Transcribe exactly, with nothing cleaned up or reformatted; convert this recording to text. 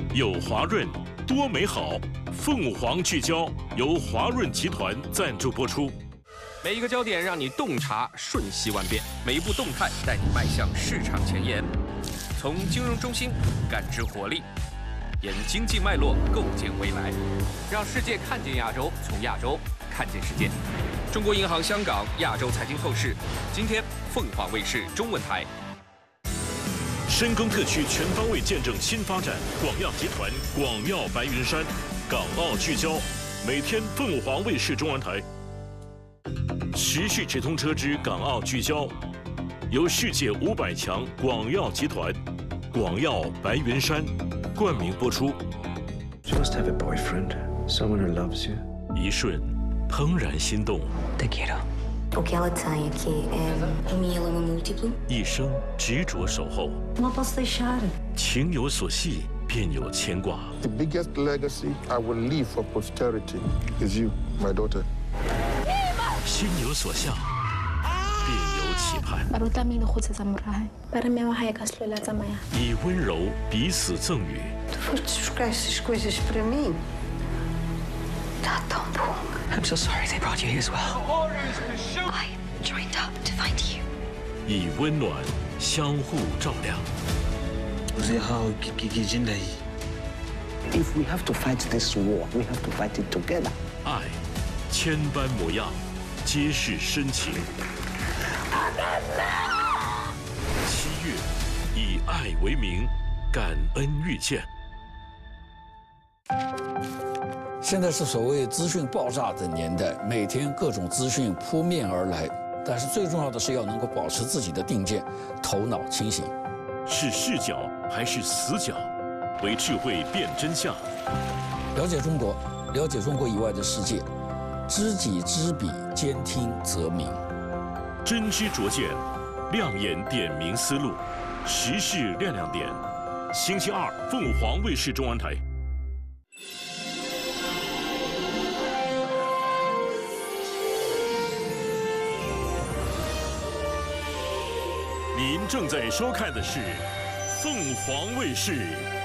有华润，多美好。凤凰聚焦由华润集团赞助播出。 每一个焦点让你洞察瞬息万变，每一步动态带你迈向市场前沿。从金融中心感知活力，沿经济脉络构建未来，让世界看见亚洲，从亚洲看见世界。中国银行香港亚洲财经透视，今天凤凰卫视中文台。 深耕特区全方位见证新发展，广药集团、广药白云山，港澳聚焦，每天凤凰卫视中文台持续直通车之港澳聚焦，由世界五百强广药集团、广药白云山冠名播出。 You must have a boyfriend, someone who loves you. 一瞬，怦然心动。 Te quiero. O que ela tem aqui é uma mieloma múltipla. 一生执着守候。 Não posso deixar. 情有所系，便有牵挂。 The biggest legacy I will leave for posterity is you, my daughter. 心有所向，便有期盼。 Baru kami nakhut sa murahay para may makayakaslola sa maya. 以温柔彼此赠予。 Tu foste buscar essas coisas para mim. Está tão bom. I'm so sorry they brought you here as well. I joined up to find you. 以温暖相互照亮。 If we have to fight this war, we have to fight it together. 爱，千般模样，皆是深情。七月，以爱为名，感恩遇见。 现在是所谓资讯爆炸的年代，每天各种资讯扑面而来，但是最重要的是要能够保持自己的定见，头脑清醒。 是视角还是死角？为智慧辨真相。 了解中国，了解中国以外的世界，知己知彼，兼听则明。 真知灼见，亮眼点明思路，时事亮亮点。星期二，凤凰卫视中文台。 您正在收看的是凤凰卫视